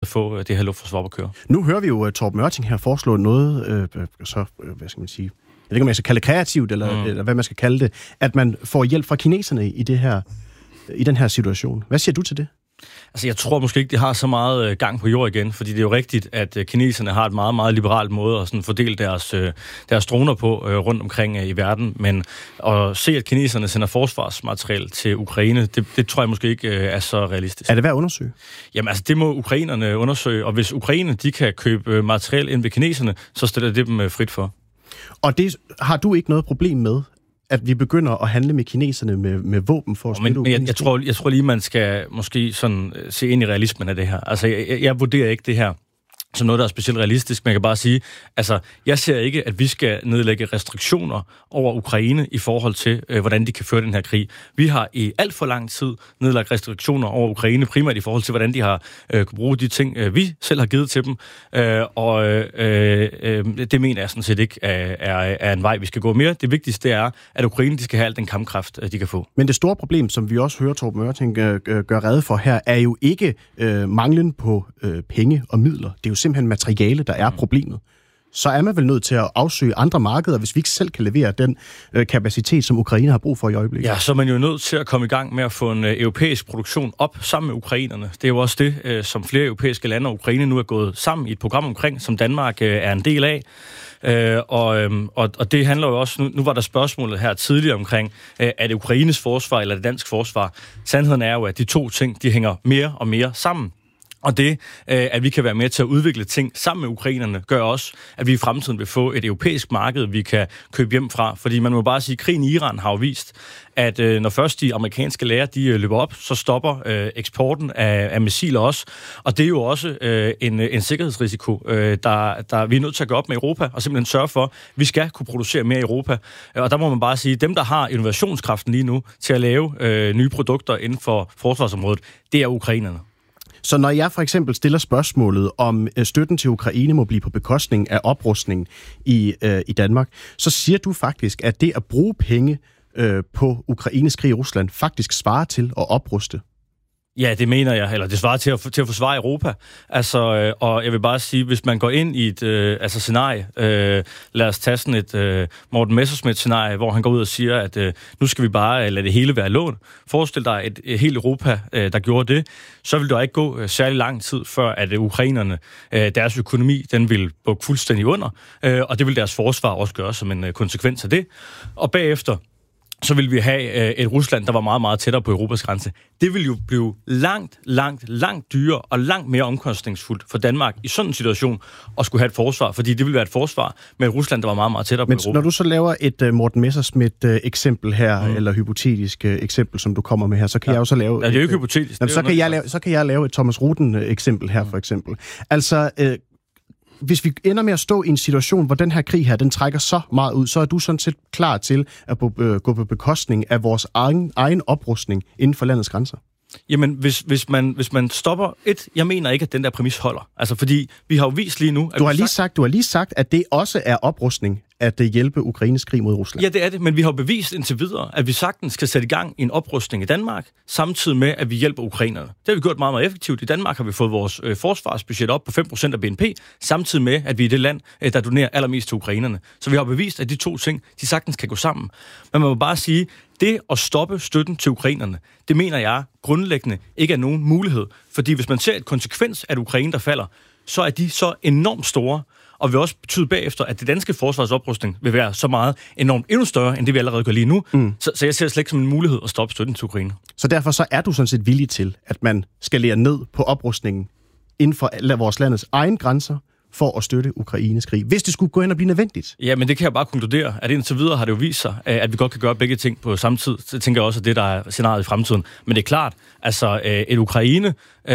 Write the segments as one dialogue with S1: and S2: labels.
S1: få det her luftforsvar at køre.
S2: Nu hører vi jo Torben Ørting her foreslå noget, hvad skal man sige, jeg ved ikke, om jeg skal kalde det kreativt, eller hvad man skal kalde det, at man får hjælp fra kineserne i den her situation. Hvad siger du til det?
S1: Altså, jeg tror måske ikke, de har så meget gang på jord igen, fordi det er jo rigtigt, at kineserne har et meget, meget liberalt måde at sådan fordele deres droner på rundt omkring i verden, men at se, at kineserne sender forsvarsmateriel til Ukraine, det tror jeg måske ikke er så realistisk.
S2: Er det værd at undersøge?
S1: Jamen, altså, det må ukrainerne undersøge, og hvis Ukraine, de kan købe materiel ind ved kineserne, så stiller det dem frit for.
S2: Og det har du ikke noget problem med, at vi begynder at handle med kineserne med våben for at støtte Ukraine?
S1: Jeg tror lige, man skal måske sådan se ind i realismen af det her. Altså, jeg vurderer ikke det her som noget, der er specielt realistisk, men jeg kan bare sige, altså, jeg ser ikke, at vi skal nedlægge restriktioner over Ukraine i forhold til, hvordan de kan føre den her krig. Vi har i alt for lang tid nedlagt restriktioner over Ukraine, primært i forhold til, hvordan de har kunne bruge de ting, vi selv har givet til dem, og det mener jeg sådan set ikke er en vej, vi skal gå mere. Det vigtigste er, at Ukraine, de skal have al den kampkraft, de kan få.
S2: Men det store problem, som vi også hører Torben Ørting gør rede for her, er jo ikke manglen på penge og midler. Det er jo simpelthen materiale, der er problemet. Så er man vel nødt til at afsøge andre markeder, hvis vi ikke selv kan levere den kapacitet, som Ukraine har brug for i øjeblikket.
S1: Ja, så er man jo nødt til at komme i gang med at få en europæisk produktion op sammen med ukrainerne. Det er jo også det, som flere europæiske lande og Ukraine nu er gået sammen i et program omkring, som Danmark er en del af. Og det handler jo også, nu var der spørgsmålet her tidligere omkring, er det Ukraines forsvar eller det dansk forsvar? Sandheden er jo, at de to ting, de hænger mere og mere sammen. Og det, at vi kan være med til at udvikle ting sammen med ukrainerne, gør også, at vi i fremtiden vil få et europæisk marked, vi kan købe hjem fra. Fordi man må bare sige, at krigen i Iran har jo vist, at når først de amerikanske lærer, de løber op, så stopper eksporten af missiler også. Og det er jo også en sikkerhedsrisiko, der vi er nødt til at gå op med Europa, og simpelthen sørge for, at vi skal kunne producere mere i Europa. Og der må man bare sige, at dem, der har innovationskraften lige nu til at lave nye produkter inden for forsvarsområdet, det er ukrainerne.
S2: Så når jeg for eksempel stiller spørgsmålet, om støtten til Ukraine må blive på bekostning af oprustning i Danmark, så siger du faktisk, at det at bruge penge på Ukraines krig i Rusland faktisk svarer til at opruste.
S1: Ja, det mener jeg, eller det svarer til at forsvare Europa. Altså, og jeg vil bare sige, hvis man går ind i et scenarie, lad os tage sådan et Morten Messerschmidt-scenarie, hvor han går ud og siger, at nu skal vi bare lade det hele være lån. Forestil dig et helt Europa, der gjorde det, så vil der ikke gå særlig lang tid, før at ukrainerne, deres økonomi, den vil bukke fuldstændig under, og det vil deres forsvar også gøre som en konsekvens af det. Og bagefter, så vil vi have et Rusland, der var meget, meget tættere på Europas grænse. Det vil jo blive langt dyrere og langt mere omkostningsfuldt for Danmark i sådan en situation at skulle have et forsvar, fordi det vil være et forsvar med et Rusland, der var meget, meget tættere på Europa.
S2: Men når du så laver et Morten Messerschmidt-eksempel her, eller hypotetisk eksempel, som du kommer med her, så kan jeg jo så lave...
S1: Ja, det er jo ikke hypotetisk.
S2: Så kan jeg lave et Thomas Ruden-eksempel her, for eksempel. Altså... Hvis vi ender med at stå i en situation, hvor den her krig her, den trækker så meget ud, så er du sådan set klar til at gå på bekostning af vores egen oprustning inden for landets grænser?
S1: Jamen, hvis man stopper jeg mener ikke, at den der præmis holder. Altså, fordi vi har jo vist lige nu...
S2: Du har lige sagt, at det også er oprustning at hjælpe Ukraines krig mod Rusland.
S1: Ja, det er det, men vi har bevist indtil videre, at vi sagtens skal sætte i gang i en oprustning i Danmark, samtidig med, at vi hjælper ukrainerne. Det har vi gjort meget, meget effektivt. I Danmark har vi fået vores forsvarsbudget op på 5% af BNP, samtidig med, at vi er det land, der donerer allermest til ukrainerne. Så vi har bevist, at de to ting, de sagtens kan gå sammen. Men man må bare sige, det at stoppe støtten til ukrainerne, det mener jeg grundlæggende ikke er nogen mulighed. Fordi hvis man ser et konsekvens af Ukraine, der falder, så er de så enormt store, og vil også betyde bagefter, at det danske forsvarsoprustning vil være så meget enormt endnu større, end det vi allerede gør lige nu. Så jeg ser slet ikke som en mulighed at stoppe støtten til Ukraine.
S2: Så derfor så er du sådan set villig til, at man skalerer ned på oprustningen inden for vores landets egen grænser, for at støtte Ukraines krig, hvis det skulle gå ind og blive nødvendigt.
S1: Ja, men det kan jeg bare konkludere, at indtil videre har det jo vist sig, at vi godt kan gøre begge ting på samme tid. Så tænker jeg også, at det der er scenariet i fremtiden. Men det er klart, altså et Ukraine,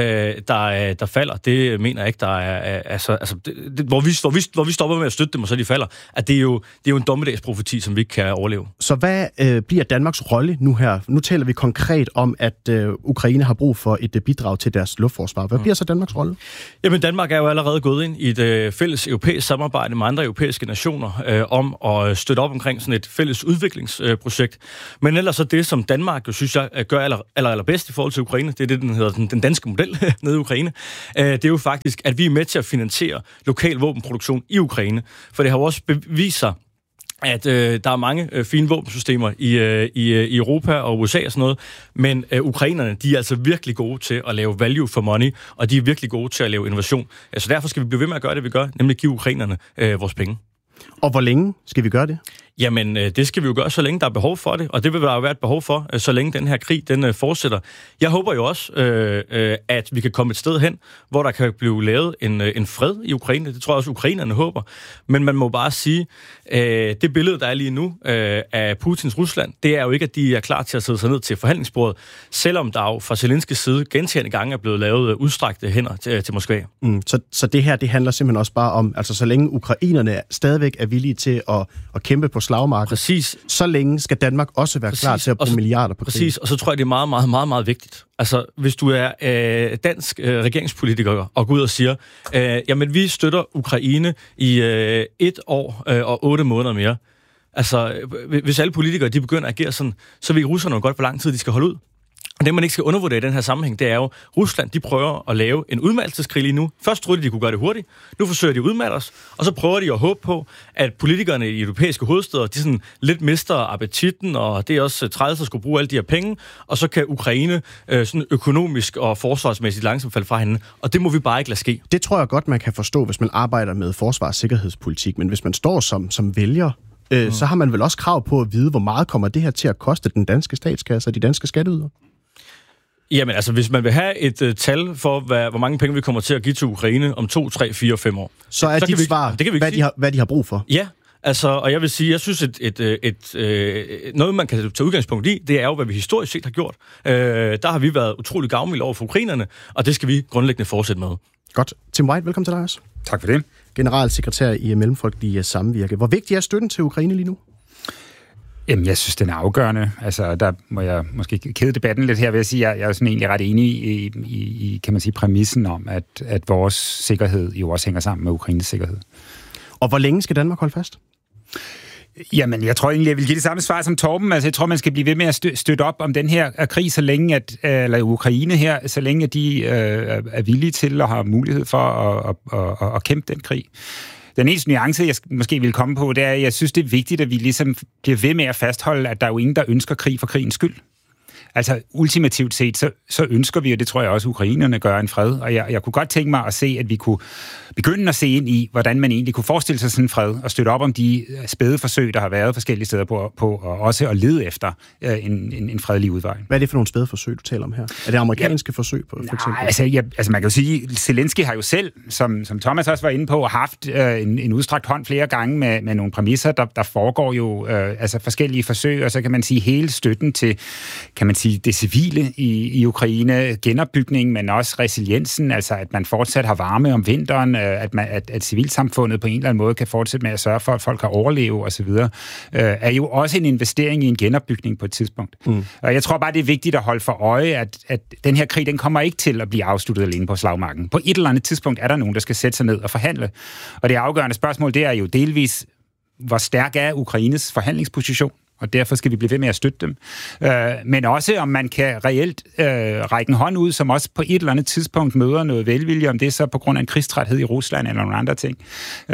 S1: der falder, det mener jeg ikke, der er hvor vi stopper med at støtte dem, og så de falder, at det er jo en dommedagsprofeti, som vi ikke kan overleve.
S2: Så hvad bliver Danmarks rolle nu her? Nu taler vi konkret om, at Ukraine har brug for et bidrag til deres luftforsvar. Hvad bliver så Danmarks rolle?
S1: Jamen, Danmark er jo allerede gået ind i fælles europæisk samarbejde med andre europæiske nationer om at støtte op omkring sådan et fælles udviklingsprojekt. Men ellers så det, som Danmark jo synes jeg gør allerbedst i forhold til Ukraine, det er det, den hedder den danske model nede i Ukraine, det er jo faktisk, at vi er med til at finansiere lokal våbenproduktion i Ukraine. For det har jo også bevist sig, at der er mange fine våbensystemer i Europa og USA og sådan noget, men ukrainerne, de er altså virkelig gode til at lave value for money, og de er virkelig gode til at lave innovation. Så derfor skal vi blive ved med at gøre det, vi gør, nemlig give ukrainerne vores penge.
S2: Og hvor længe skal vi gøre det?
S1: Jamen, det skal vi jo gøre, så længe der er behov for det, og det vil der jo være et behov for, så længe den her krig, den fortsætter. Jeg håber jo også, at vi kan komme et sted hen, hvor der kan blive lavet en fred i Ukraine. Det tror jeg også, ukrainerne håber. Men man må bare sige, det billede, der er lige nu af Putins Rusland, det er jo ikke, at de er klar til at sætte sig ned til forhandlingsbordet, selvom der jo fra Zelenskys side gentagne gange er blevet lavet udstrakte hænder til Moskva.
S2: Så det her, det handler simpelthen også bare om, altså så længe ukrainerne stadigvæk er villige til at kæmpe på slagmarken.
S1: Præcis.
S2: Så længe skal Danmark også være klar til at bruge milliarder på krig.
S1: Præcis, og så tror jeg, det er meget, meget, meget, meget vigtigt. Altså, hvis du er dansk regeringspolitiker og går ud og siger, jamen, vi støtter Ukraine i 1 år og 8 måneder mere. Altså, hvis alle politikere, de begynder at agere sådan, så ved russerne godt, hvor lang tid de skal holde ud. Og det, man ikke skal undervurdere i den her sammenhæng, det er jo, Rusland, de prøver at lave en udmattelseskrig lige nu. Først troede de kunne gøre det hurtigt. Nu forsøger de at udmatte os. Og så prøver de at håbe på, at politikerne i europæiske hovedsteder, de sådan lidt mister appetitten, og det er også træls at skulle bruge alle de her penge. Og så kan Ukraine sådan økonomisk og forsvarsmæssigt langsomt falde fra hinanden. Og det må vi bare ikke lade ske.
S2: Det tror jeg godt, man kan forstå, hvis man arbejder med forsvars- og sikkerhedspolitik. Men hvis man står som vælger, så har man vel også krav på at vide, hvor meget kommer det her til at koste den danske statskasse og de danske skatteydere?
S1: Jamen altså, hvis man vil have et tal for, hvor mange penge vi kommer til at give til Ukraine om 2, 3, 4, 5 år.
S2: Så er dit svar, hvad de har brug for?
S1: Ja, altså, og jeg vil sige, jeg synes, noget man kan tage udgangspunkt i, det er jo, hvad vi historisk set har gjort. Der har vi været utrolig gavmilde over for ukrainerne, og det skal vi grundlæggende fortsætte med.
S2: Godt. Tim White, velkommen til dig også.
S3: Tak for det.
S2: Generalsekretær i Mellemfolkelige Samvirke. Hvor vigtig er støtten til Ukraine lige nu?
S3: Jamen, jeg synes, den er afgørende. Altså, der må jeg måske kede debatten lidt her ved at sige, at jeg er sådan egentlig ret enig i kan man sige, præmissen om, at vores sikkerhed jo også hænger sammen med Ukraines sikkerhed.
S2: Og hvor længe skal Danmark holde fast?
S3: Jamen, jeg tror egentlig, jeg vil give det samme svar som Torben. Altså, jeg tror, man skal blive ved med at støtte op om den her krig, så længe eller Ukraine her, så længe de er villige til og har mulighed for at kæmpe den krig. Den eneste nuance, jeg måske vil komme på, det er, at jeg synes, det er vigtigt, at vi ligesom bliver ved med at fastholde, at der er jo ingen, der ønsker krig for krigens skyld. Altså ultimativt set, så ønsker vi, og det tror jeg også, ukrainerne gør, en fred. Og jeg kunne godt tænke mig at se, at vi kunne begynde at se ind i, hvordan man egentlig kunne forestille sig sådan en fred, og støtte op om de spæde forsøg, der har været forskellige steder på og også at lede efter en fredelig udvej.
S2: Hvad er det for nogle spæde forsøg, du taler om her? Er det amerikanske forsøg, for eksempel?
S3: Nej, altså man kan jo sige, Zelensky har jo selv, som Thomas også var inde på, haft en udstrakt hånd flere gange med nogle præmisser. Der foregår jo forskellige forsøg, og så kan man sige, hele støtten til, kan man sige, det civile i Ukraine, genopbygning, men også resiliensen, altså at man fortsat har varme om vinteren, at civilsamfundet på en eller anden måde kan fortsætte med at sørge for, at folk kan overleve osv., er jo også en investering i en genopbygning på et tidspunkt. Og jeg tror bare, det er vigtigt at holde for øje, at den her krig, den kommer ikke til at blive afsluttet alene på slagmarken. På et eller andet tidspunkt er der nogen, der skal sætte sig ned og forhandle. Og det afgørende spørgsmål, det er jo delvis, hvor stærk er Ukraines forhandlingsposition? Og derfor skal vi blive ved med at støtte dem. Men også, om man kan reelt række en hånd ud, som også på et eller andet tidspunkt møder noget velvilje, om det er så på grund af en krigstræthed i Rusland eller nogle andre ting.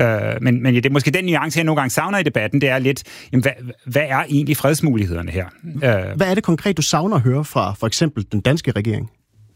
S3: Men det er måske den nuance, jeg nogle gange savner i debatten, det er lidt, jamen, hvad er egentlig fredsmulighederne her?
S2: Hvad er det konkret, du savner at høre fra for eksempel den danske regering?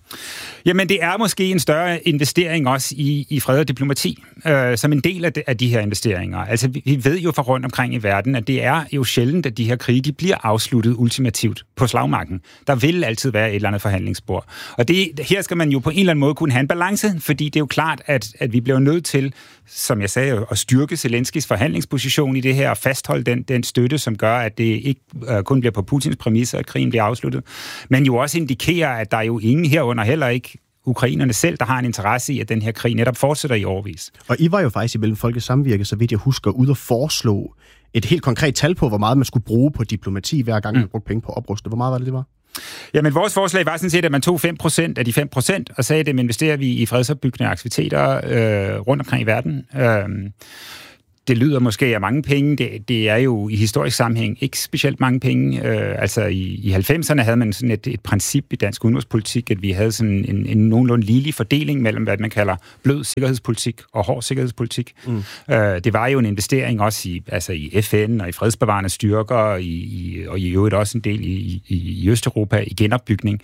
S3: Jamen, det er måske en større investering også i fred og diplomati, som en del af de her investeringer. Altså, vi ved jo fra rundt omkring i verden, at det er jo sjældent, at de her krige, de bliver afsluttet ultimativt på slagmarken. Der vil altid være et eller andet forhandlingsspor. Og her skal man jo på en eller anden måde kunne have en balance, fordi det er jo klart, at vi bliver nødt til, som jeg sagde, at styrke Zelenskys forhandlingsposition i det her, og fastholde den støtte, som gør, at det ikke kun bliver på Putins præmisser, at krigen bliver afsluttet, men jo også indikerer, at der er jo ingen herunder heller ikke ukrainerne selv, der har en interesse i, at den her krig netop fortsætter i årevis. Og
S2: I var jo faktisk i Mellemfolkeligt Samvirke, så vidt jeg husker, ud at foreslå et helt konkret tal på, hvor meget man skulle bruge på diplomati, hver gang man brugte penge på at opruste. Hvor meget var det var?
S3: Jamen, vores forslag var sådan set, at man tog 5% af de 5%, og sagde, at dem investerer vi i fredsopbyggende aktiviteter rundt omkring i verden. Det lyder måske af mange penge. Det er jo i historisk sammenhæng ikke specielt mange penge. Altså i 90'erne havde man sådan et princip i dansk udenrigspolitik, at vi havde sådan en nogenlunde ligelig fordeling mellem, hvad man kalder blød sikkerhedspolitik og hård sikkerhedspolitik. Det var jo en investering også i FN og i fredsbevarende styrker, og i øvrigt også en del i Østeuropa i genopbygning.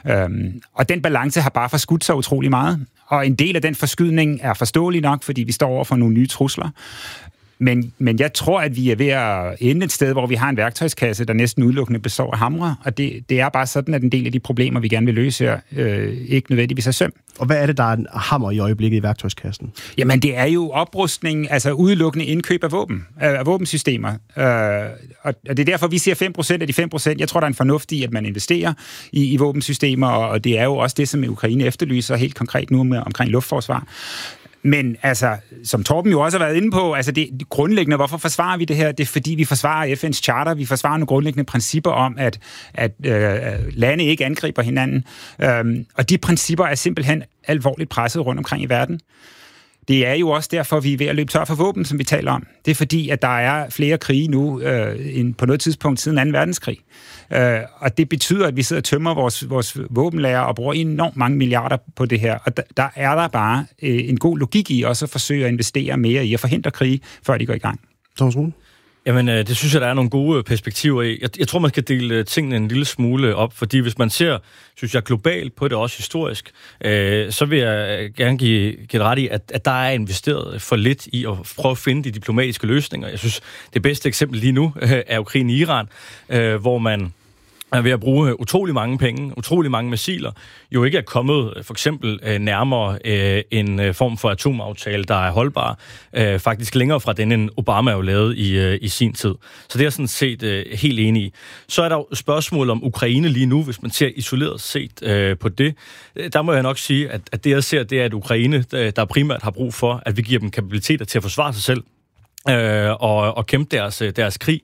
S3: Og den balance har bare forskudt sig utrolig meget. Og en del af den forskydning er forståelig nok, fordi vi står over for nogle nye trusler. Men jeg tror, at vi er ved at ende et sted, hvor vi har en værktøjskasse, der næsten udelukkende består af hamre, og det er bare sådan, at en del af de problemer, vi gerne vil løse her, ikke nødvendigvis er søm. Og
S2: hvad er det, der er en hammer i øjeblikket i værktøjskassen?
S3: Jamen, det er jo oprustning, altså udelukkende indkøb af våben, af våbensystemer. Og det er derfor, vi siger 5% af de 5%. Jeg tror, der er en fornuft i, at man investerer i våbensystemer, og det er jo også det, som Ukraine efterlyser helt konkret nu omkring luftforsvar. Men altså, som Torben jo også har været inde på, altså det grundlæggende, hvorfor forsvarer vi det her? Det er fordi, vi forsvarer FN's charter, vi forsvarer nogle grundlæggende principper om, at lande ikke angriber hinanden. Og de principper er simpelthen alvorligt presset rundt omkring i verden. Det er jo også derfor, vi er ved at løbe tør for våben, som vi taler om. Det er fordi, at der er flere krige nu, end på noget tidspunkt siden 2. verdenskrig. Og det betyder, at vi sidder og tømmer vores våbenlager og bruger enormt mange milliarder på det her. Og der er der bare en god logik i også at forsøge at investere mere i at forhindre krige, før de går i gang.
S2: Thomas Rune?
S1: Jamen, det synes jeg, der er nogle gode perspektiver i. Jeg tror, man skal dele tingene en lille smule op, fordi hvis man ser, synes jeg, globalt på det, også historisk, så vil jeg gerne give ret i, at der er investeret for lidt i at prøve at finde de diplomatiske løsninger. Jeg synes, det bedste eksempel lige nu er jo krigen i Iran, hvor man er ved at bruge utrolig mange penge, utrolig mange missiler, jo ikke er kommet for eksempel nærmere en form for atomaftale, der er holdbar, faktisk længere fra den, end Obama jo lavede i sin tid. Så det er jeg sådan set helt enig i. Så er der jo spørgsmål om Ukraine lige nu, hvis man ser isoleret set på det. Der må jeg nok sige, at det jeg ser, det er et Ukraine, der primært har brug for, at vi giver dem kapabiliteter til at forsvare sig selv, og kæmpe deres krig.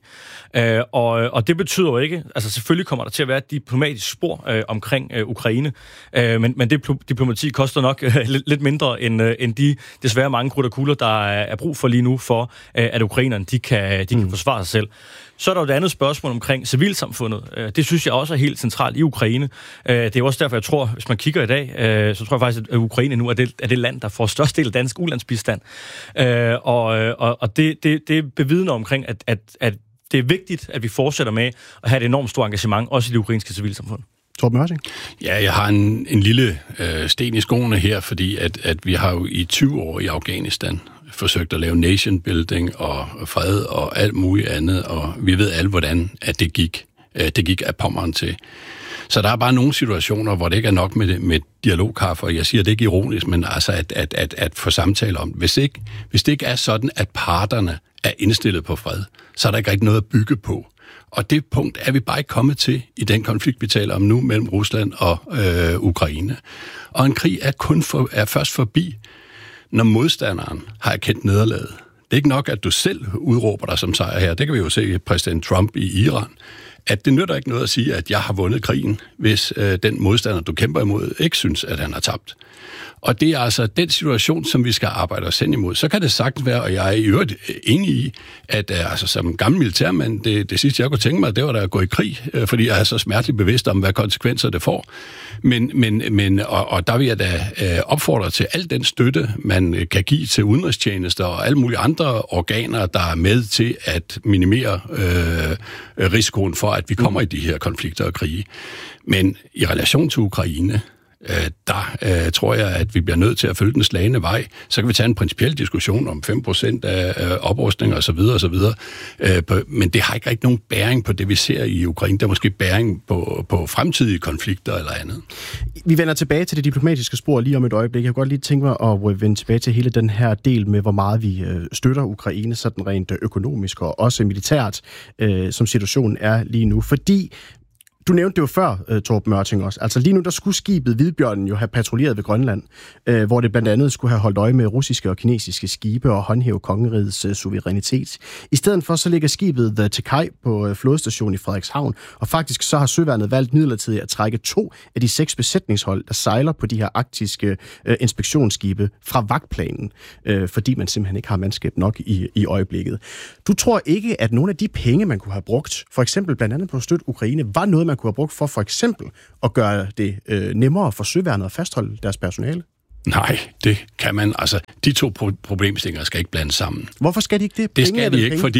S1: Og det betyder jo ikke, altså selvfølgelig kommer der til at være et diplomatisk spor omkring Ukraine, men det diplomati koster nok lidt mindre end de desværre mange krudt og kugler, der er brug for lige nu, for at ukrainerne de kan forsvare sig selv. Så er der jo et andet spørgsmål omkring civilsamfundet. Det synes jeg også er helt centralt i Ukraine. Det er også derfor, jeg tror, hvis man kigger i dag, så tror jeg faktisk, at Ukraine nu er det land, der får størst del af dansk ulandsbistand. Og det bevidner omkring, at det er vigtigt, at vi fortsætter med at have et enormt stort engagement, også i det ukrainske civilsamfund.
S2: Torben Mørsing?
S4: Ja, jeg har en lille sten i skoene her, fordi at vi har jo i 20 år i Afghanistan forsøgt at lave nation building og fred og alt muligt andet, og vi ved alle, hvordan at det gik. Det gik af Pommern til. Så der er bare nogle situationer, hvor det ikke er nok med dialogkaffe, og jeg siger det ikke ironisk, men altså at få samtale om. Hvis det ikke er sådan, at parterne er indstillet på fred, så er der ikke rigtig noget at bygge på. Og det punkt er vi bare ikke kommet til i den konflikt, vi taler om nu mellem Rusland og Ukraine. Og en krig er først forbi, når modstanderen har erkendt nederlaget. Det er ikke nok, at du selv udråber dig som sejr her. Det kan vi jo se præsident Trump i Iran. At det nytter ikke noget at sige, at jeg har vundet krigen, hvis den modstander, du kæmper imod, ikke synes, at han har tabt. Og det er altså den situation, som vi skal arbejde os hen imod. Så kan det sagtens være, og jeg er i øvrigt enig i, at altså, som gammel militærmand, det sidste jeg kunne tænke mig, det var da at gå i krig, fordi jeg er så smerteligt bevidst om, hvad konsekvenser det får. Men der vil jeg da opfordre til al den støtte, man kan give til udenrigstjenester og alle mulige andre organer, der er med til at minimere risikoen for, at vi kommer i de her konflikter og krige. Men i relation til Ukraine, der tror jeg, at vi bliver nødt til at følge den slagne vej. Så kan vi tage en principiel diskussion om 5% af oprustning og så videre og så videre. Men det har ikke rigtig nogen bæring på det, vi ser i Ukraine. Der er måske bæring på fremtidige konflikter eller andet.
S2: Vi vender tilbage til det diplomatiske spor lige om et øjeblik. Jeg kunne godt lige tænke mig at vende tilbage til hele den her del med, hvor meget vi støtter Ukraine, sådan rent økonomisk og også militært, som situationen er lige nu. Fordi Du nævnte det jo før, Torben Mørting også. Altså lige nu, der skulle skibet Hvidbjørnen jo have patruljeret ved Grønland, hvor det blandt andet skulle have holdt øje med russiske og kinesiske skibe og håndhæve kongerigets suverænitet. I stedet for, så ligger skibet til kaj på flådestationen i Frederikshavn, og faktisk så har Søværnet valgt midlertidigt at trække 2 af de 6 besætningshold, der sejler på de her arktiske inspektionsskibe fra vagtplanen, fordi man simpelthen ikke har mandskab nok i øjeblikket. Du tror ikke, at nogle af de penge, man kunne have brugt, for eksempel blandt andet på at støtte Ukraine, var noget, man kunne have brugt for eksempel at gøre det nemmere for Søværnet at fastholde deres personale?
S4: Nej, det kan man. Altså, de to problemstillinger skal ikke blandes sammen.
S2: Hvorfor skal de ikke det?
S4: Det skal de ikke, fordi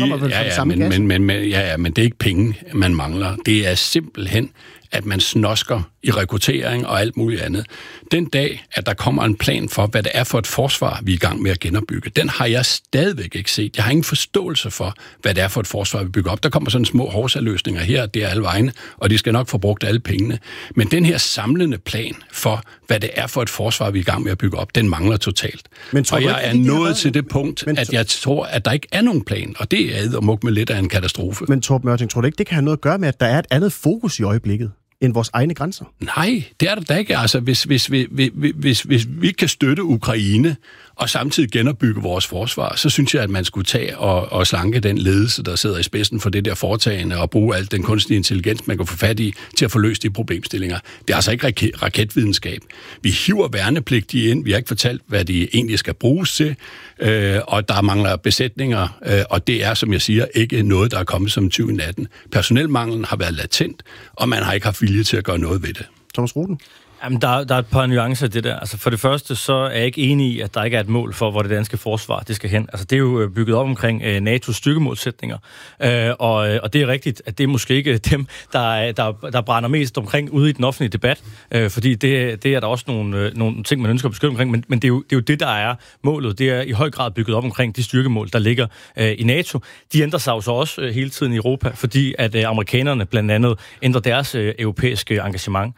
S4: men det er ikke penge, man mangler. Det er simpelthen, at man snosker i rekruttering og alt muligt andet. Den dag, at der kommer en plan for, hvad det er for et forsvar, vi er i gang med at genopbygge, den har jeg stadigvæk ikke set. Jeg har ingen forståelse for, hvad det er for et forsvar, vi bygger op. Der kommer sådan små hovsaløsninger her, det er alle vegne, og de skal nok få brugt alle pengene. Men den her samlende plan for, hvad det er for et forsvar, vi er i gang med at bygge op, den mangler totalt. Og jeg er nået til det punkt, at jeg tror, at der ikke er nogen plan, og det er eddermuk med lidt af en katastrofe.
S2: Men Torben Mørting, tror du ikke, det kan have noget at gøre med, at der er et andet fokus i øjeblikket end vores egne grænser?
S4: Nej, det er der da ikke. Altså, hvis vi kan støtte Ukraine og samtidig genopbygge vores forsvar, så synes jeg, at man skulle tage og slanke den ledelse, der sidder i spidsen for det der foretagende, og bruge al den kunstige intelligens, man kan få fat i, til at få løst de problemstillinger. Det er altså ikke raketvidenskab. Vi hiver værnepligtige ind, vi har ikke fortalt, hvad de egentlig skal bruges til, og der mangler besætninger, og det er, som jeg siger, ikke noget, der er kommet som 2018. Personelmanglen har været latent, og man har ikke haft vilje til at gøre noget ved det.
S2: Thomas Ruden?
S1: Jamen, der er et par nuancer i det der. Altså, for det første, så er jeg ikke enig i, at der ikke er et mål for, hvor det danske forsvar det skal hen. Altså, det er jo bygget op omkring NATO's styrkemålsætninger. Og det er rigtigt, at det er måske ikke dem, der brænder mest omkring ude i den offentlige debat. Fordi det er der også nogle ting, man ønsker at beskytte omkring. Men det er jo det, der er målet. Det er i høj grad bygget op omkring de styrkemål, der ligger i NATO. De ændrer sig jo så også hele tiden i Europa, fordi at amerikanerne blandt andet ændrer deres europæiske engagement.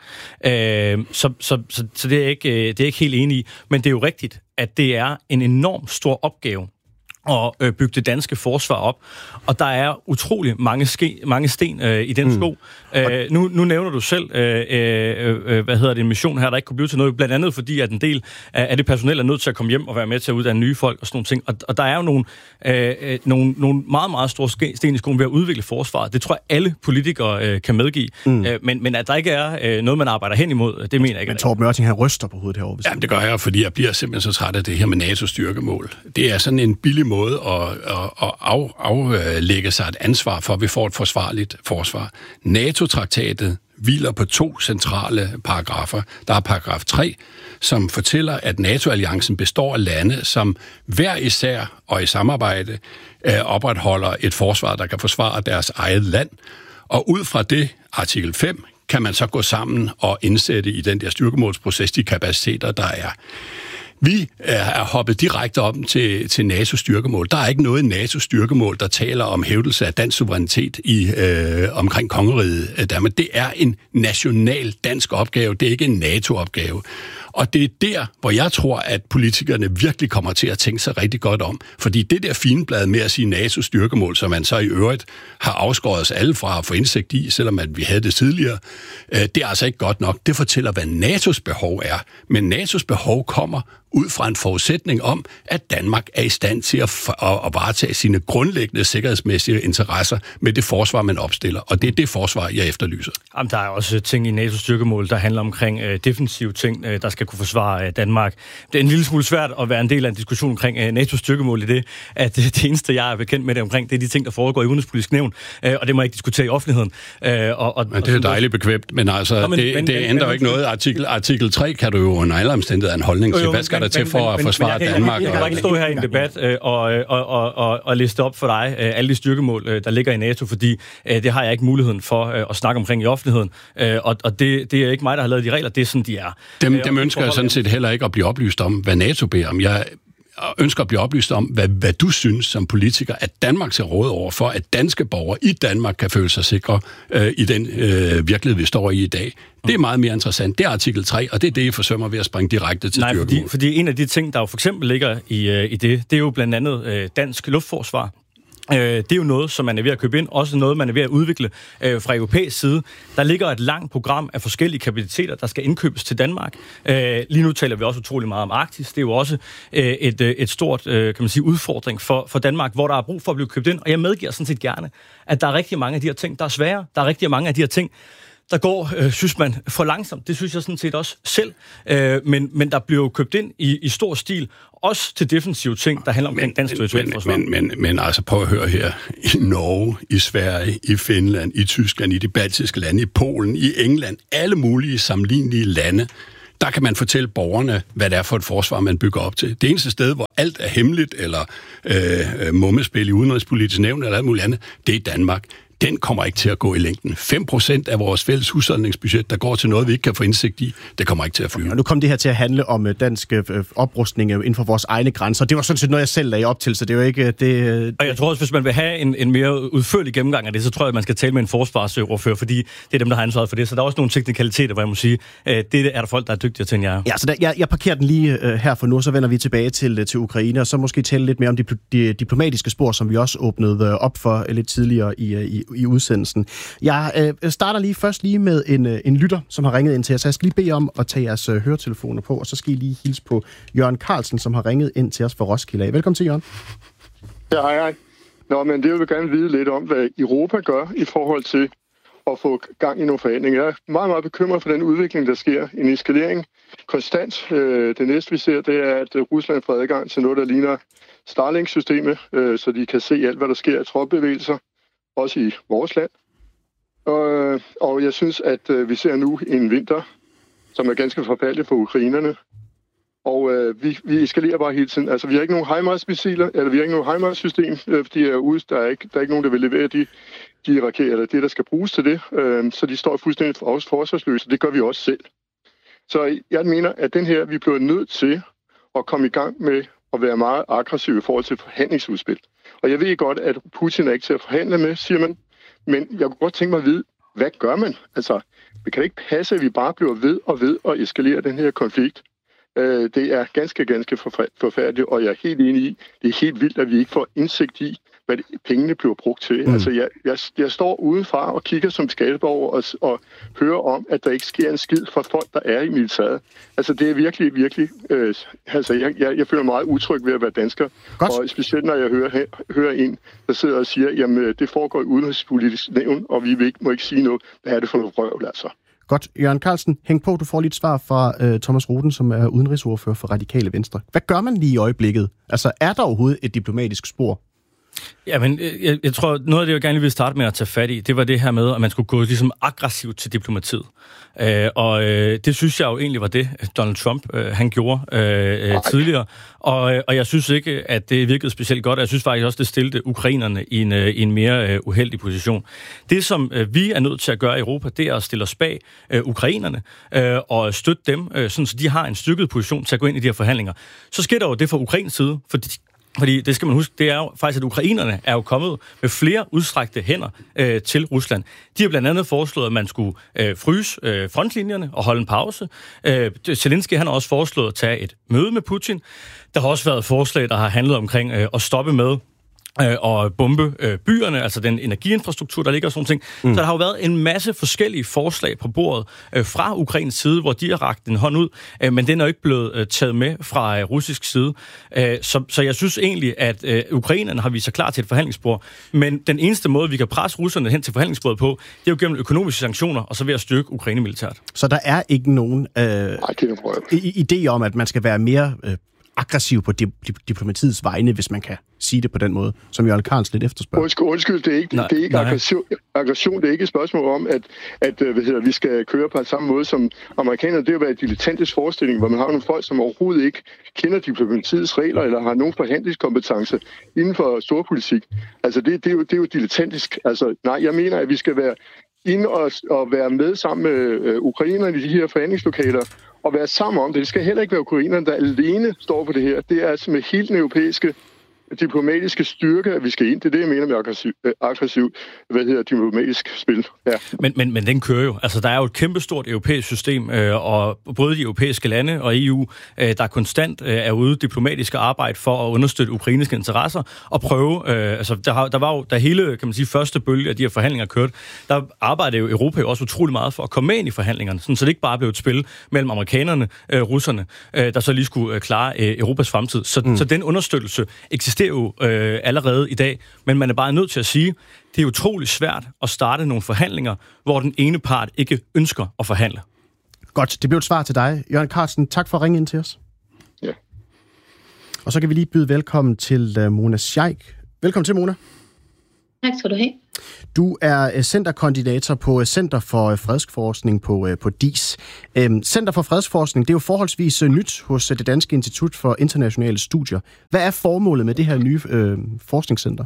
S1: Så det er ikke helt enig i. Men det er jo rigtigt, at det er en enormt stor opgave at bygge det danske forsvar op. Og der er utrolig mange sten i den sko. Nu nævner du selv, en mission her, der ikke kunne blive til noget, blandt andet fordi, at en del af det personel er nødt til at komme hjem og være med til at uddanne nye folk og sådan nogle ting. Og der er jo nogle meget, meget store sten i skoen ved at udvikle forsvaret. Det tror jeg, alle politikere kan medgive. Men at der ikke er noget, man arbejder hen imod, det mener jeg ikke.
S2: Men Torben Mørting, han ryster på hovedet herovre.
S4: Jamen, det gør jeg, fordi jeg bliver simpelthen så træt af det her med NATO-styrkemål. Det er sådan en billig måde at aflægge sig et ansvar for, at vi får et forsvarligt forsvar. NATO-traktatet hviler på 2 centrale paragrafer. Der er paragraf 3, som fortæller, at NATO-alliancen består af lande, som hver især og i samarbejde opretholder et forsvar, der kan forsvare deres eget land. Og ud fra det, artikel 5, kan man så gå sammen og indsætte i den der styrkemålsproces de kapaciteter, der er. Vi er hoppet direkte op til NATO-styrkemål. Der er ikke noget NATO-styrkemål, der taler om hævdelse af dansk suverænitet omkring kongeriget Danmark. Det er en national dansk opgave, det er ikke en NATO-opgave. Og det er der, hvor jeg tror, at politikerne virkelig kommer til at tænke sig rigtig godt om. Fordi det der fineblad med at sige NATO-styrkemål, som man så i øvrigt har afskåret os alle fra at få indsigt i, selvom at vi havde det tidligere, det er altså ikke godt nok. Det fortæller, hvad NATO's behov er. Men NATO's behov kommer ud fra en forudsætning om, at Danmark er i stand til at varetage sine grundlæggende sikkerhedsmæssige interesser med det forsvar, man opstiller. Og det er det forsvar, jeg efterlyser.
S1: Jamen, der er også ting i NATO's styrkemål, der handler omkring defensive ting, der skal kunne forsvare Danmark. Det er en lille smule svært at være en del af en diskussion omkring NATO's styrkemål i det, at det eneste, jeg er bekendt med det omkring, det er de ting, der foregår i udenrigspolitisk nævn, og det må jeg ikke diskutere i offentligheden.
S4: Men det er dejligt bekvemt, men altså, det ændrer jo ikke noget. Artikel 3 kan du jo under alle omstændigheder en holdning til. Hvad skal der til for at forsvare Danmark?
S1: Jeg kan ikke stå her i en debat og liste op for dig alle de styrkemål, der ligger i NATO, fordi det har jeg ikke muligheden for at snakke omkring i offentligheden. Og det er ikke mig, der har lavet de regler, det er sådan, de er.
S4: Dem ønsker jeg sådan set heller ikke at blive oplyst om, hvad NATO beder om. Jeg ønsker at blive oplyst om, hvad du synes som politiker, at Danmark skal råde over for, at danske borgere i Danmark kan føle sig sikre i den virkelighed, vi står i dag. Det er meget mere interessant. Det er artikel 3, og det er det, I forsømmer ved at springe direkte til styrkemål.
S1: Fordi en af de ting, der jo for eksempel ligger i det er jo blandt andet dansk luftforsvar. Det er jo noget, som man er ved at købe ind, også noget, man er ved at udvikle fra europæisk side. Der ligger et langt program af forskellige kapaciteter, der skal indkøbes til Danmark. Lige nu taler vi også utrolig meget om Arktis. Det er jo også et stort kan man sige, udfordring for Danmark, hvor der er brug for at blive købt ind. Og jeg medgiver sådan set gerne, at der er rigtig mange af de her ting, der er svære. Der er rigtig mange af de her ting, der går, synes man, for langsomt. Det synes jeg sådan set også selv. Men der bliver jo købt ind i stor stil, også til defensive ting, der handler om dansk territorialt forsvar.
S4: Men altså prøv at høre her. I Norge, i Sverige, i Finland, i Tyskland, i de baltiske lande, i Polen, i England, alle mulige sammenlignelige lande, der kan man fortælle borgerne, hvad det er for et forsvar, man bygger op til. Det eneste sted, hvor alt er hemmeligt, eller mummespil i udenrigspolitisk nævn, eller alt muligt andet, det er Danmark. Den kommer ikke til at gå i længden. 5% af vores fælles husholdningsbudget, der går til noget, vi ikke kan få indsigt i, det kommer ikke til at flyve.
S2: Og nu kom det her til at handle om dansk oprustning inden for vores egne grænser. Det var sådan set noget, jeg selv lagde op til, så det er jo ikke det. Og
S1: jeg tror også, hvis man vil have en mere udførlig gennemgang af det, så tror jeg, at man skal tale med en forsvarsordfører, fordi det er dem, der har ansvaret for det. Så der er også nogle teknikaliteter, hvor jeg må sige, det er der folk, der er dygtigere til, end jeg er.
S2: Ja, så jeg parkerer den lige her for nu, så vender vi tilbage til Ukraine, og så måske tale lidt mere om de diplomatiske spor, som vi også åbnede op for lidt tidligere i udsendelsen. Jeg starter lige med en lytter, som har ringet ind til os. Jeg skal lige bede om at tage jeres høretelefoner på, og så skal I lige hilse på Jørgen Carlsen, som har ringet ind til os fra Roskilde. Velkommen til, Jørgen.
S5: Ja, hej. Nå, men det vil jeg gerne vide lidt om, hvad Europa gør i forhold til at få gang i nogle forhandlinger. Jeg er meget, meget bekymret for den udvikling, der sker. En eskalering konstant. Det næste, vi ser, det er, at Rusland får adgang til noget, der ligner Starlink-systemet, så de kan se alt, hvad der sker af tropbevægelser, også i vores land. Og jeg synes, at vi ser nu en vinter, som er ganske forfærdelig for ukrainerne. Og vi eskalerer bare hele tiden. Altså, vi har ikke nogen HIMARS-missiler, eller vi har ikke nogen HIMARS-system, fordi der er ikke nogen, der vil levere de raketter, eller det, der skal bruges til det. Så de står fuldstændig forsvarsløse, det gør vi også selv. Så jeg mener, at den her, vi bliver nødt til at komme i gang med at være meget aggressiv i forhold til forhandlingsudspil. Og jeg ved godt, at Putin er ikke til at forhandle med, siger man. Men jeg kunne godt tænke mig at vide, hvad gør man? Altså, det kan ikke passe, at vi bare bliver ved og eskalere den her konflikt. Det er ganske forfærdeligt, og jeg er helt enig i, det er helt vildt, at vi ikke får indsigt i, hvad pengene bliver brugt til. Altså, jeg står udenfra og kigger som skatteborger og hører om, at der ikke sker en skid for folk, der er i militæret. Altså, det er virkelig... jeg føler mig meget utryg ved at være dansker. Godt. Og specielt, når jeg hører en, der sidder og siger, jamen, det foregår i udenrigspolitisk nævn, og vi må ikke sige noget. Hvad er det for noget røvl, altså?
S2: Godt. Jørgen Carlsen, hæng på, du får lige et svar fra Thomas Roden, som er udenrigsordfører for Radikale Venstre. Hvad gør man lige i øjeblikket? Altså, er der overhovedet et diplomatisk spor?
S1: Ja, men jeg tror, noget af det, jeg gerne ville starte med at tage fat i, det var det her med, at man skulle gå ligesom aggressivt til diplomatiet. Og det synes jeg jo egentlig var det, Donald Trump han gjorde tidligere. Og jeg synes ikke, at det virkede specielt godt. Jeg synes faktisk også, det stillede ukrainerne i en mere uheldig position. Det, som vi er nødt til at gøre i Europa, det er at stille os bag ukrainerne og støtte dem, sådan, så de har en styrket position til at gå ind i de her forhandlinger. Så sker der jo det fra Ukrains side, fordi det skal man huske, det er jo faktisk, at ukrainerne er jo kommet med flere udstrakte hænder til Rusland. De har blandt andet foreslået, at man skulle fryse frontlinjerne og holde en pause. Zelensky han har også foreslået at tage et møde med Putin. Der har også været forslag, der har handlet omkring at stoppe med og bombe byerne, altså den energiinfrastruktur, der ligger og sådan ting. Så der har jo været en masse forskellige forslag på bordet fra Ukrains side, hvor de har rakt en hånd ud, men den er jo ikke blevet taget med fra russisk side. Så jeg synes egentlig, at ukrainerne har vist sig klar til et forhandlingsbord, men den eneste måde, vi kan presse russerne hen til forhandlingsbordet på, det er jo gennem økonomiske sanktioner, og så ved at styrke Ukraine militært.
S2: Så der er ikke nogen idé om, at man skal være mere aggressiv på diplomatiets vegne, hvis man kan sige det på den måde, som Jørgen Carlsen lidt efterspørger.
S5: Undskyld, det er ikke aggression. Det er ikke et spørgsmål om, at vi skal køre på samme måde som amerikanerne. Det er jo været en dilettantisk forestilling, hvor man har nogle folk, som overhovedet ikke kender diplomatiets regler, eller har nogen forhandlingskompetence inden for storpolitik. Altså, det er jo dilettantisk. Altså, nej, jeg mener, at vi skal være inde og være med sammen med ukrainerne i de her forhandlingslokaler, og være sammen om det. Det skal heller ikke være ukrainerne, der alene står for det her. Det er altså med hele den europæiske diplomatiske styrke, at vi skal ind. Det er det, jeg mener med aggressiv diplomatisk spil. Ja.
S1: Men den kører jo. Altså, der er jo et kæmpestort europæisk system, og både de europæiske lande og EU, der konstant er ude diplomatisk arbejde for at understøtte ukrainske interesser og prøve, der var jo, da hele, kan man sige, første bølge af de her forhandlinger kørte, der arbejdede jo Europa jo også utrolig meget for at komme med ind i forhandlingerne, sådan, så det ikke bare blev et spil mellem amerikanerne, russerne, der så lige skulle klare Europas fremtid. Så den understøttelse eksisterer jo allerede i dag, men man er bare nødt til at sige, det er utrolig svært at starte nogle forhandlinger, hvor den ene part ikke ønsker at forhandle.
S2: Godt, det blev et svar til dig. Jørgen Carlsen, tak for at ringe ind til os.
S5: Ja.
S2: Og så kan vi lige byde velkommen til Mona Sheikh. Velkommen til, Mona.
S6: Tak skal du have.
S2: Du er centerkoordinator på Center for Fredsforskning på DIS. Center for Fredsforskning, det er jo forholdsvis nyt hos det Danske Institut for Internationale Studier. Hvad er formålet med det her nye forskningscenter?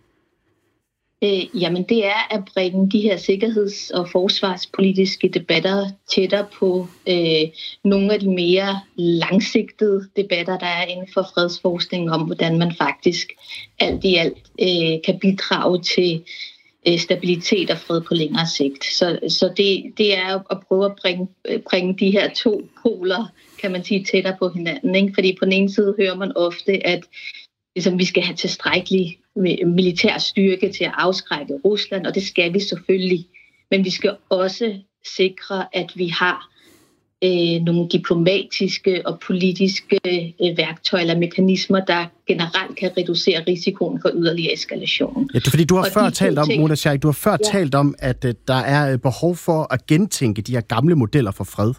S6: Jamen det er at bringe de her sikkerheds- og forsvarspolitiske debatter tættere på nogle af de mere langsigtede debatter, der er inden for fredsforskning om, hvordan man faktisk alt i alt kan bidrage til stabilitet og fred på længere sigt. Så det er at prøve at bringe de her to poler, kan man sige, tættere på hinanden. Ikke? Fordi på den ene side hører man ofte, at ligesom, vi skal have tilstrækkelig militær styrke til at afskrække Rusland, og det skal vi selvfølgelig. Men vi skal også sikre, at vi har nogle diplomatiske og politiske værktøjer eller mekanismer, der generelt kan reducere risikoen for yderligere eskalation.
S2: Ja, det er fordi, du har før talt om, Mona Sheikh, talt om, at der er behov for at gentænke de her gamle modeller for fred.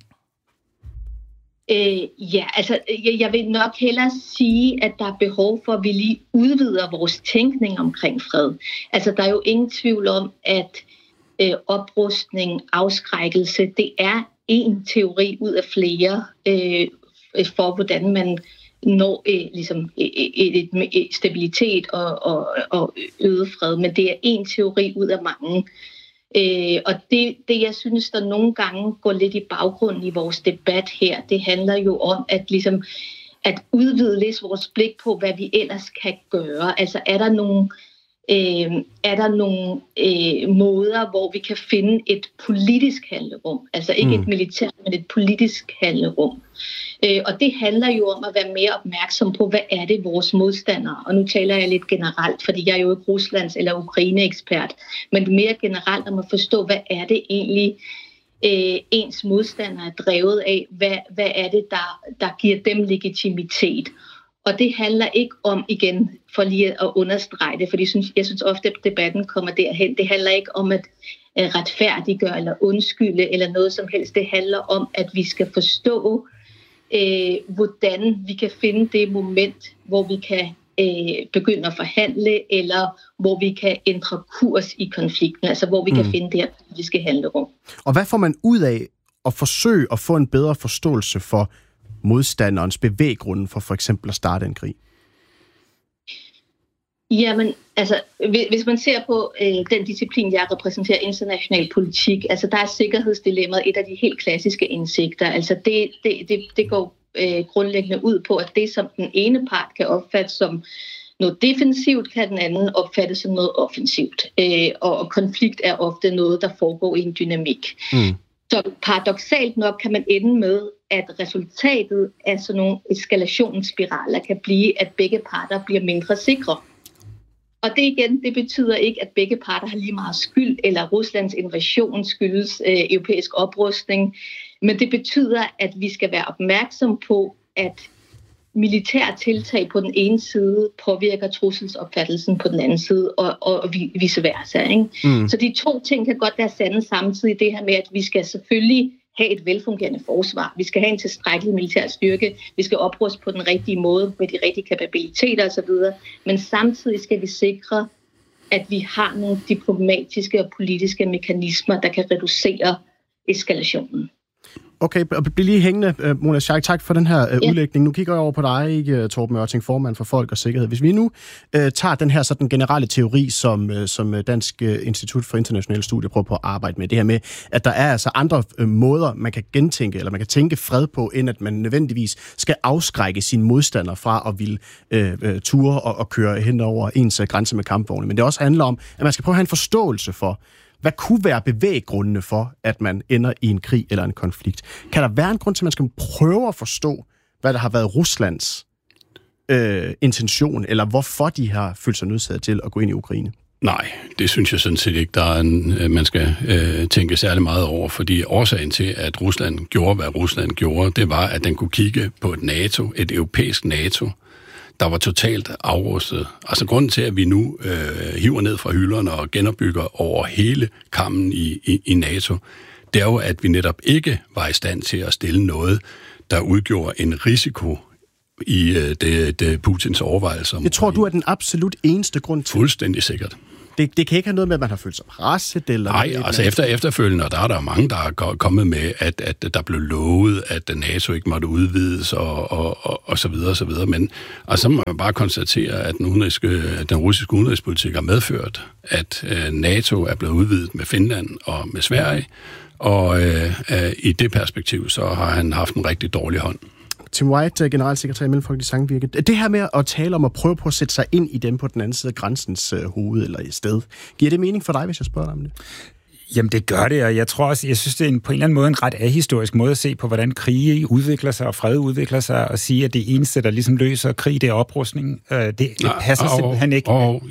S6: Jeg vil nok hellere sige, at der er behov for, at vi lige udvider vores tænkning omkring fred. Altså, der er jo ingen tvivl om, at oprustning, afskrækkelse, det er en teori ud af flere for, hvordan man når et stabilitet og øget fred. Men det er en teori ud af mange. Og det, jeg synes, der nogle gange går lidt i baggrunden i vores debat her, det handler jo om at udvide lidt vores blik på, hvad vi ellers kan gøre. Altså er der nogle måder, hvor vi kan finde et politisk handlerum, altså ikke et militært, men et politisk handlerum. Og det handler jo om at være mere opmærksom på, hvad er det vores modstandere, og nu taler jeg lidt generelt, fordi jeg er jo ikke Ruslands eller Ukraine-ekspert, men mere generelt om at forstå, hvad er det egentlig ens modstandere er drevet af, hvad er det, der giver dem legitimitet. Og det handler ikke om, igen, for lige at understrege det, fordi jeg synes ofte, at debatten kommer derhen. Det handler ikke om at retfærdiggøre eller undskylde eller noget som helst. Det handler om, at vi skal forstå, hvordan vi kan finde det moment, hvor vi kan begynde at forhandle, eller hvor vi kan ændre kurs i konflikten, altså hvor vi kan finde det her politiske handlerum.
S2: Og hvad får man ud af at forsøge at få en bedre forståelse for modstanderens bevæggrunde for eksempel at starte en krig? Jamen, altså, hvis man ser på den disciplin, jeg repræsenterer, international politik, altså der er sikkerhedsdilemmaet et af de helt klassiske indsigter. Altså det går grundlæggende ud på, at det, som den ene part kan opfatte som noget defensivt, kan den anden opfatte som noget offensivt. Og konflikt er ofte noget, der foregår i en dynamik. Så paradoksalt nok kan man ende med, at resultatet af sådan nogle eskalationsspiraler kan blive, at begge parter bliver mindre sikre. Og det betyder ikke, at begge parter har lige meget skyld, eller Ruslands invasion skyldes europæisk oprustning. Men det betyder, at vi skal være opmærksom på, at militære tiltag på den ene side påvirker trusselsopfattelsen på den anden side, og vice versa. Ikke? Så de to ting kan godt være sande samtidig. Det her med, at vi skal selvfølgelig have et velfungerende forsvar. Vi skal have en tilstrækkelig militær styrke. Vi skal opruste på den rigtige måde med de rigtige kapabiliteter osv. Men samtidig skal vi sikre, at vi har nogle diplomatiske og politiske mekanismer, der kan reducere eskalationen. Okay, bliv lige hængende, Mona Sheikh. Tak for den her udlægning. Nu kigger jeg over på dig, ikke, Torben Ørting, formand for Folk og Sikkerhed. Hvis vi nu tager den her sådan generelle teori, som Dansk Institut for Internationale Studier prøver på at arbejde med, det her med, at der er altså andre måder, man kan gentænke, eller man kan tænke fred på, end at man nødvendigvis skal afskrække sine modstandere fra at ville ture og køre hen over ens grænse med kampvogne. Men det også handler om, at man skal prøve at have en forståelse for, hvad kunne være bevæggrundene for, at man ender i en krig eller en konflikt? Kan der være en grund til, at man skal prøve at forstå, hvad der har været Ruslands intention, eller hvorfor de har følt sig nødsaget til at gå ind i Ukraine?
S4: Nej, det synes jeg sådan set ikke, man skal tænke særlig meget over, fordi årsagen til, at Rusland gjorde, hvad Rusland gjorde, det var, at den kunne kigge på et europæisk NATO, der var totalt afrustet. Altså grunden til, at vi nu hiver ned fra hylderne og genopbygger over hele kammen i NATO, det er jo, at vi netop ikke var i stand til at stille noget, der udgjorde en risiko i det Putins overvejelser.
S2: Jeg tror, du er den absolut eneste grund til.
S4: Fuldstændig sikkert.
S2: Det kan ikke have noget med, at man har følt sig presset? Eller
S4: nej, altså efterfølgende, og der er der mange, der er kommet med, at der blev lovet, at NATO ikke måtte udvides, og så videre, og så videre. Men altså, så må man bare konstatere, at den russiske udenrigspolitik har medført, at NATO er blevet udvidet med Finland og med Sverige, og i det perspektiv, så har han haft en rigtig dårlig hånd.
S2: Tim White, generalsekretær i Mellemfolkeligt Samvirke. Det her med at tale om at prøve på at sætte sig ind i dem på den anden side af grænsens hoved eller i sted. Giver det mening for dig, hvis jeg spørger dig om det?
S3: Jamen det gør det, og jeg synes, det er på en eller anden måde en ret ahistorisk måde at se på, hvordan krige udvikler sig og fred udvikler sig, og sige, at det eneste, der ligesom løser krig, det er oprustning. Det passer simpelthen ikke.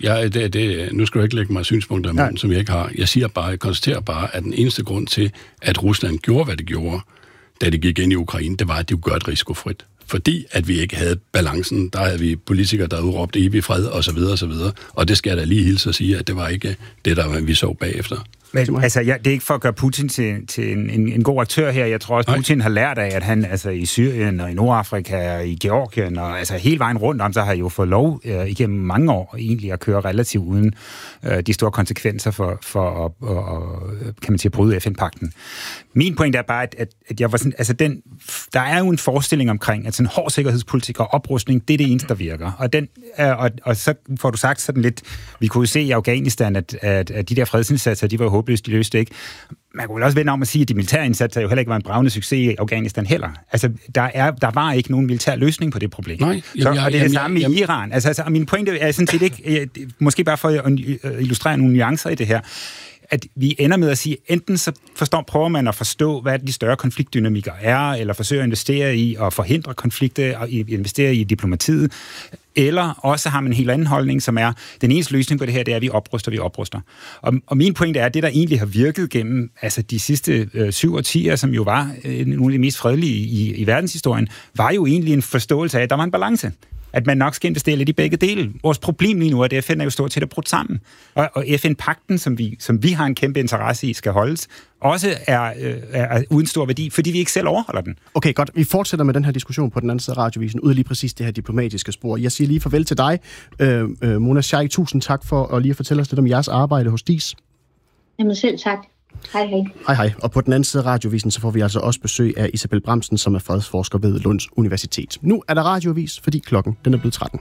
S4: Nu skal du ikke lægge mig synspunkter i munden, som jeg ikke har. Jeg konstaterer bare, at den eneste grund til, at Rusland gjorde, hvad det gjorde, da de gik ind i Ukraine, det var, at de kunne gøre det risikofrit. Fordi at vi ikke havde balancen, der havde vi politikere, der udråbte evig fred, og så videre, og så videre. Og det skal jeg da lige hilse at sige, at det var ikke det, der vi så bagefter.
S3: Men altså, det er ikke for at gøre Putin til en god aktør her. Jeg tror også, Putin har lært af, at han altså i Syrien og i Nordafrika og i Georgien og altså hele vejen rundt om, så har jo fået lov igennem mange år egentlig at køre relativt uden de store konsekvenser for kan man sige, at bryde FN-pakten. Min point er bare, at jeg var sådan, altså der er jo en forestilling omkring, at sådan hård sikkerhedspolitik og oprustning, det er det eneste, der virker. Og så får du sagt sådan lidt, vi kunne jo se i Afghanistan, at de der fredsindsatser, de var håbløst, de løste ikke. Man kunne vel også vende om at sige, at de militære indsatser jo heller ikke var en bravende succes i Afghanistan heller. Altså, der var ikke nogen militær løsning på det problem.
S4: Nej,
S3: og det er det samme i Iran. Altså, min pointe er sådan set ikke, måske bare for at illustrere nogle nuancer i det her, at vi ender med at sige, enten så prøver man at forstå, hvad de større konfliktdynamikker er, eller forsøger at investere i at forhindre konflikter, og investere i diplomatiet, eller også har man en helt anden holdning, som er, den eneste løsning på det her, det er, at vi opruster. Og min pointe er, at det, der egentlig har virket gennem altså de sidste 7 årtier, som jo var nogle af de mest fredelige i verdenshistorien, var jo egentlig en forståelse af, at der var en balance. At man nok skal investere lidt i begge dele. Vores problem lige nu er, at FN er jo stort set at brudt sammen. Og FN-pakten, som vi har en kæmpe interesse i, skal holdes, også er uden stor værdi, fordi vi ikke selv overholder den.
S2: Okay, godt. Vi fortsætter med den her diskussion på den anden side af radiovisen, ud af lige præcis det her diplomatiske spor. Jeg siger lige farvel til dig, Mona Sheikh. Tusind tak for at lige fortælle os lidt om jeres arbejde hos DIS.
S6: Jamen selv tak. Hej, hej.
S2: Hej, hej. Og på den anden side af radiovisen, så får vi altså også besøg af Isabel Bramsen, som er fredsforsker ved Lunds Universitet. Nu er der radioavis, fordi klokken den er blevet 13.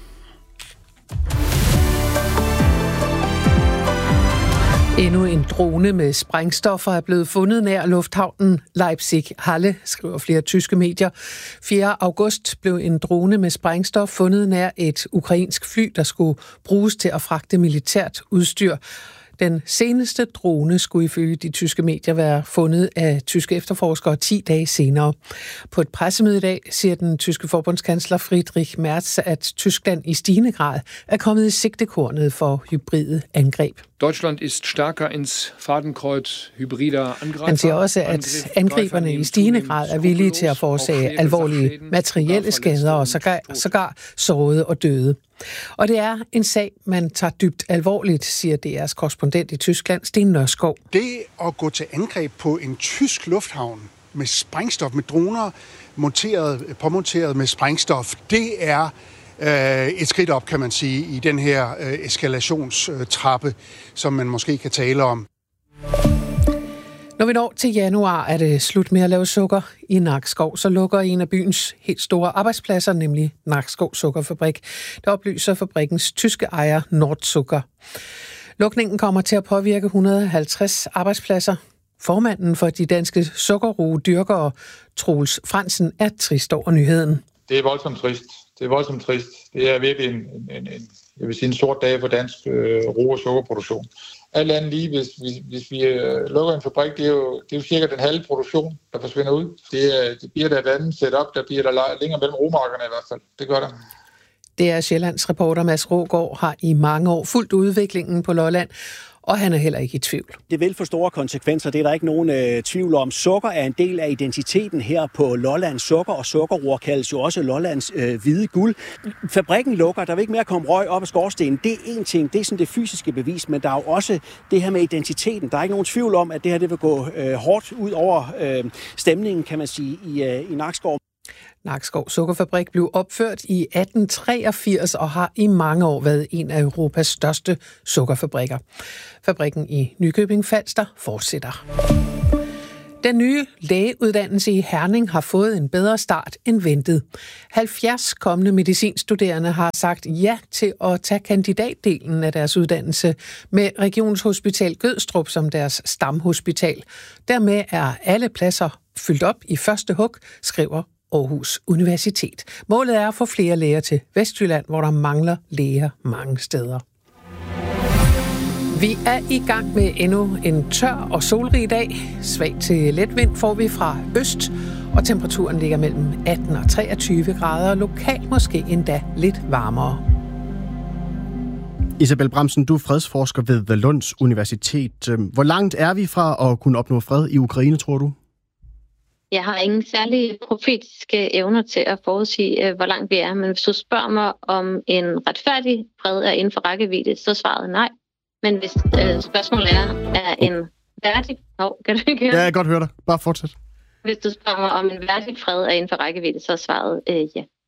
S7: Endnu en drone med sprængstoffer er blevet fundet nær lufthavnen Leipzig-Halle, skriver flere tyske medier. 4. august blev en drone med sprængstof fundet nær et ukrainsk fly, der skulle bruges til at fragte militært udstyr. Den seneste drone skulle ifølge de tyske medier være fundet af tyske efterforskere 10 dage senere. På et pressemøde i dag siger den tyske forbundskansler Friedrich Merz, at Tyskland i stigende grad er kommet i sigtekornet for hybride angreb.
S8: Deutschland ist stärker ins Fadenkreuz hybrider Angreifer.
S7: Han siger også, at angriberne i stigende grad er villige til at forårsage alvorlige materielle skader og sågar sårede og døde. Og det er en sag, man tager dybt alvorligt, siger DR's korrespondent i Tyskland, Sten Nørskov.
S9: Det at gå til angreb på en tysk lufthavn med sprængstof, med droner påmonteret med sprængstof, det er et skridt op, kan man sige, i den her eskalationstrappe, som man måske kan tale om.
S7: Når vi når til januar, er det slut med at lave sukker i Nakskov. Så lukker en af byens helt store arbejdspladser, nemlig Nakskov Sukkerfabrik. Der oplyser fabrikkens tyske ejer Nordzucker. Lukningen kommer til at påvirke 150 arbejdspladser. Formanden for de danske sukkerroedyrkere, Troels Fransen, er trist over nyheden.
S10: Det er voldsomt trist. Det er virkelig en sort dag for dansk ro- og sukkerproduktion. Alt andet lige, hvis vi lukker en fabrik, det er jo cirka den halve produktion, der forsvinder ud. Det bliver der et andet setup, der bliver der længere mellem romarkerne i hvert fald. Det gør der.
S7: Det er Sjællands reporter Mads Rågaard har i mange år fulgt udviklingen på Lolland, og han er heller ikke i tvivl.
S11: Det vil få store konsekvenser, det er der ikke nogen tvivl om. Sukker er en del af identiteten her på Lolland. Sukker og sukkerroer kaldes jo også Lollands hvide guld. Fabrikken lukker, der vil ikke mere komme røg op af skorstenen. Det er én ting, det er sådan det fysiske bevis, men der er jo også det her med identiteten. Der er ikke nogen tvivl om, at det her det vil gå hårdt ud over stemningen, kan man sige, i Nakskov.
S7: Nakskov Sukkerfabrik blev opført i 1883 og har i mange år været en af Europas største sukkerfabrikker. Fabrikken i Nykøbing Falster fortsætter. Den nye lægeuddannelse i Herning har fået en bedre start end ventet. 70 kommende medicinstuderende har sagt ja til at tage kandidatdelen af deres uddannelse med Regionshospital Gødstrup som deres stamhospital. Dermed er alle pladser fyldt op i første hug, skriver Aarhus Universitet. Målet er at få flere læger til Vestjylland, hvor der mangler læger mange steder. Vi er i gang med endnu en tør og solrig dag. Svag til let vind får vi fra øst, og temperaturen ligger mellem 18 og 23 grader, lokalt måske endda lidt varmere.
S2: Isabel Bramsen, du er fredsforsker ved Lunds Universitet. Hvor langt er vi fra at kunne opnå fred i Ukraine, tror du?
S12: Jeg har ingen særlige profetiske evner til at forudsige, hvor langt vi er. Men hvis du spørger mig, om en retfærdig fred er inden for rækkevidde, så svaret nej. Men hvis spørgsmålet er en værdig... kan du ikke høre?
S2: Ja, jeg kan godt høre dig. Bare fortsæt.
S12: Hvis du spørger mig, om en værdig fred er inden for rækkevidde, så er svaret ja.